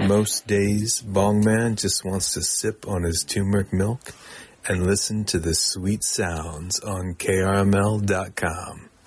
Most days, Bongman just wants to sip on his turmeric milk and listen to the sweet sounds on KRML.com.